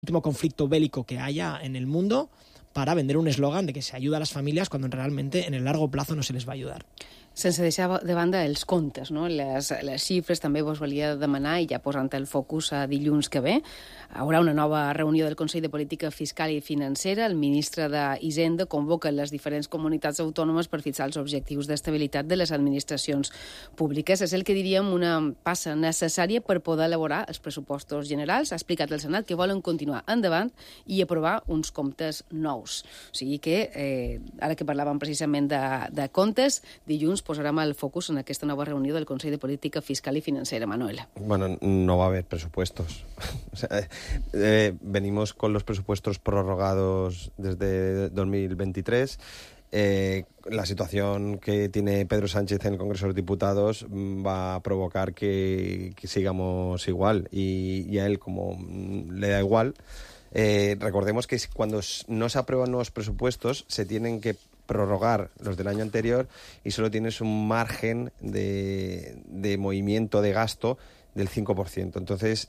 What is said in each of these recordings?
último conflicto bélico que haya en el mundo para vender un eslogan de que se ayuda a las familias cuando realmente en el largo plazo no se les va a ayudar. Sense deixar de banda els comptes, no? Les xifres també vos volia demanar, i ja posant el focus a dilluns que ve, hi haurà una nova reunió del Consell de Política Fiscal i Financera. El ministre d'Hisenda convoca les diferents comunitats autònomes per fixar els objectius d'estabilitat de les administracions públiques. És el que diríem una passa necessària per poder elaborar els pressupostos generals. Ha explicat el Senat que volen continuar endavant i aprovar uns comptes nous. O sigui que, ara que parlàvem precisament de comptes, dilluns posarem el focus en aquesta nova reunió del Consell de Política Fiscal y Financiera. Manuel. Bueno, no va a haber presupuestos. O sea, venimos con los presupuestos prorrogados desde 2023. La situación que tiene Pedro Sánchez en el Congreso de los Diputados va a provocar que sigamos igual. Y a él, como le da igual, recordemos que cuando no se aprueban nuevos presupuestos, se tienen que prorrogar los del año anterior y solo tienes un margen de movimiento de gasto del 5%. Entonces,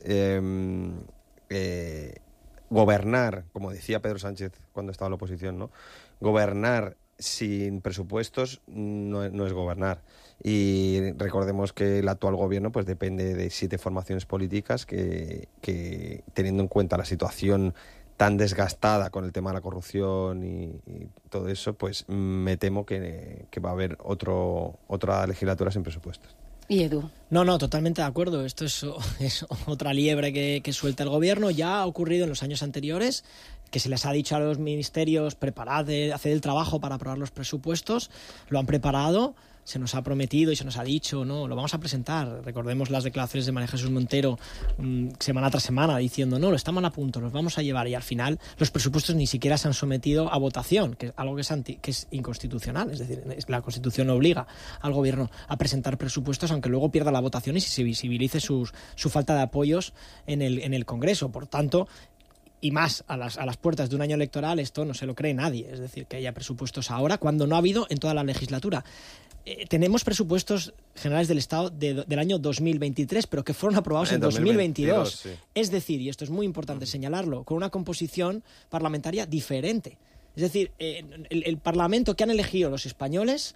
gobernar, como decía Pedro Sánchez cuando estaba en la oposición, ¿no? Gobernar sin presupuestos no es gobernar. Y recordemos que el actual gobierno pues depende de 7 formaciones políticas que teniendo en cuenta la situación tan desgastada con el tema de la corrupción y todo eso, pues me temo que va a haber otra legislatura sin presupuestos. ¿Y Edu? No, totalmente de acuerdo. Esto es otra liebre que suelta el gobierno. Ya ha ocurrido en los años anteriores que se les ha dicho a los ministerios preparad, hacer el trabajo para aprobar los presupuestos. Lo han preparado, se nos ha prometido y se nos ha dicho, no, lo vamos a presentar. Recordemos las declaraciones de María Jesús Montero semana tras semana diciendo, no, lo estamos a punto, los vamos a llevar. Y al final los presupuestos ni siquiera se han sometido a votación, que es algo que es inconstitucional. Es decir, la Constitución obliga al gobierno a presentar presupuestos aunque luego pierda la votación y se visibilice su falta de apoyos en el Congreso. Por tanto, y más a las puertas de un año electoral, esto no se lo cree nadie. Es decir, que haya presupuestos ahora cuando no ha habido en toda la legislatura. Tenemos presupuestos generales del Estado del año 2023, pero que fueron aprobados en 2022. Sí. Es decir, y esto es muy importante señalarlo, con una composición parlamentaria diferente. Es decir, el Parlamento que han elegido los españoles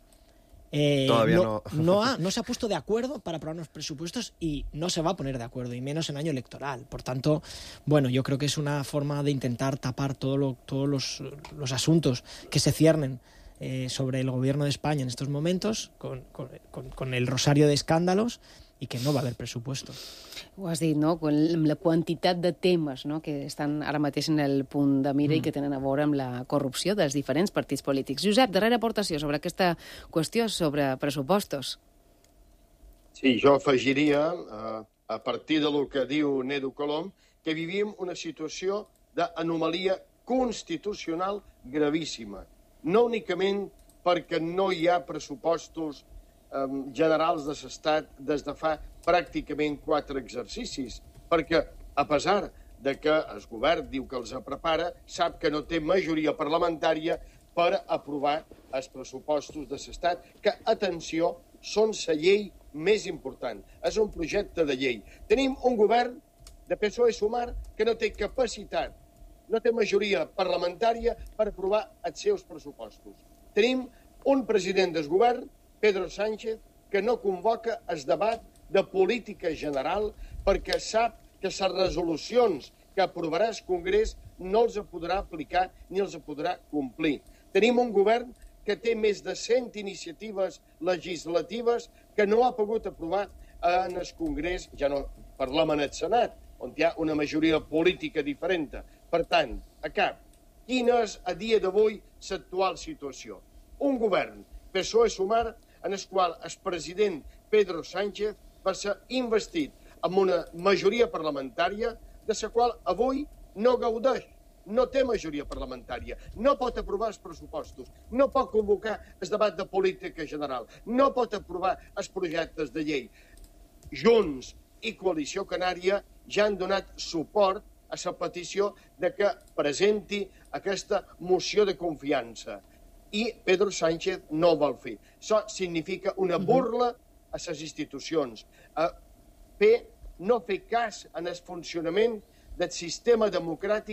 no se ha puesto de acuerdo para aprobar los presupuestos y no se va a poner de acuerdo, y menos en año electoral. Por tanto, bueno, yo creo que es una forma de intentar tapar todos los asuntos que se ciernen sobre el gobierno de España en estos momentos con el rosario de escándalos i que no va haver pressupost. Ho has dit, no? La quantitat de temes, no?, que estan ara mateix en el punt de mira i que tenen a veure amb la corrupció dels diferents partits polítics. Josep, darrera aportació sobre aquesta qüestió sobre pressupostos. Sí, jo afegiria, a partir del que diu Nedu Colom, que vivíem una situació d'anomalia constitucional gravíssima. No únicament perquè no hi ha pressupostos generals de l'Estat des de fa pràcticament 4 exercicis, perquè a pesar de que el govern diu que els prepara, sap que no té majoria parlamentària per aprovar els pressupostos de l'Estat, que, atenció, són la llei més important. És un projecte de llei. Tenim un govern de PSOE Sumar que no té capacitat, no té majoria parlamentària per aprovar els seus pressupostos. Tenim un president del govern, Pedro Sánchez, que no convoca el debat de política general perquè sap que les resolucions que aprovarà el Congrés no els podrà aplicar ni els podrà complir. Tenim un govern que té més de 100 iniciatives legislatives que no ha pogut aprovar en el Congrés, ja no parlem en el Senat, on hi ha una majoria política diferent. Per tant, a cap, quina és a dia d'avui l'actual situació? Un govern PSOE-Sumar en el qual el president Pedro Sánchez va ser investit amb una majoria parlamentària de la qual avui no gaudeix, no té majoria parlamentària, no pot aprovar els pressupostos, no pot convocar el debat de política general, no pot aprovar els projectes de llei. Junts i Coalició Canària ja han donat suport a la petició de que presenti aquesta moció de confiança. I Pedro Sánchez no ho vol fer. Això significa una burla a les institucions, no fer cas en el funcionament del sistema democràtic